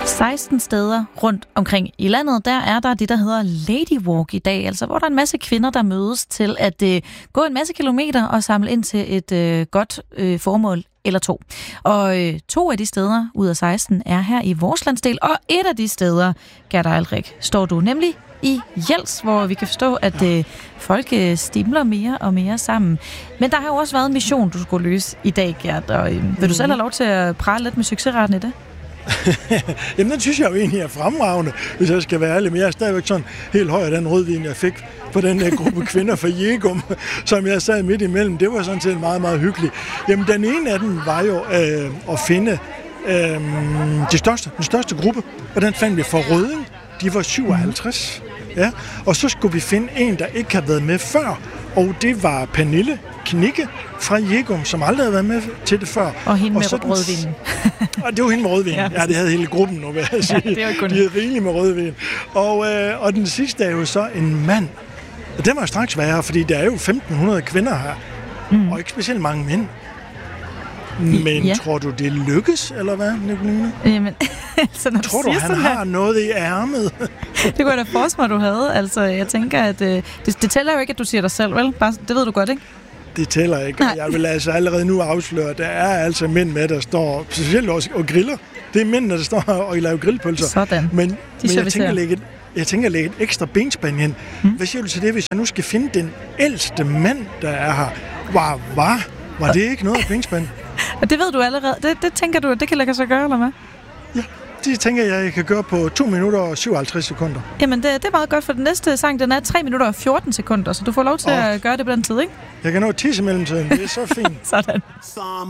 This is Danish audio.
16 steder rundt omkring i landet, der er der det, der hedder Lady Walk i dag, altså hvor der er en masse kvinder, der mødes til at gå en masse kilometer og samle ind til et godt formål eller to. Og 2 af de steder ud af 16 er her i vores landsdel, og et af de steder, Gerda Alrik, står du nemlig i Jels, hvor vi kan forstå, at folk stimler mere og mere sammen. Men der har jo også været en mission, du skulle løse i dag, Gert, og vil du selv have lov til at prale lidt med succesraten i det? Jamen, den synes jeg jo egentlig er fremragende, hvis jeg skal være ærlig. Men jeg er stadigvæk sådan helt høj af den rødvin, jeg fik på den her gruppe kvinder fra Jegum, som jeg sad midt imellem. Det var sådan set meget, meget hyggeligt. Jamen, den ene af dem var jo at finde den største gruppe, og den fandt vi for Rødding. De var 57. Ja, og så skulle vi finde en, der ikke havde været med før, og det var Pernille Knikke fra Jegum, som aldrig havde været med til det før. Og hende med rødvinen. Og det var hende med rødvinen. Ja, det havde hele gruppen nu, vil jeg sige. Ja, det var kun de havde rigeligt med rødvin. Og den sidste er jo så en mand. Og den var straks værre, fordi der er jo 1.500 kvinder her, og ikke specielt mange mænd. Men tror du, det lykkes, eller hvad, Nicoline? Jamen, altså, når tror du, han har noget i ærmet? Det kunne jeg da forestille mig, du havde. Altså, jeg tænker, at det tæller jo ikke, at du siger dig selv, vel? Bare, det ved du godt, ikke? Det tæller ikke. Jeg vil altså allerede nu afsløre, at der er altså mænd med, der står specielt også og griller. Det er mænd, der står og laver grillpølser. Sådan. Men jeg tænker at lægge et ekstra benspænd hen. Hvad siger du til det, hvis jeg nu skal finde den ældste mand, der er her? Var det ikke noget af benspænd? Og det ved du allerede. Det tænker du, at det kan lade sig gøre, eller hvad? Ja, det tænker jeg kan gøre på 2 minutter og 57 sekunder. Jamen, det er meget godt, for den næste sang, den er 3 minutter og 14 sekunder, så du får lov til at gøre det på den tid, ikke? Jeg kan nå tisse mellem tiden. Det er så fint. Sådan.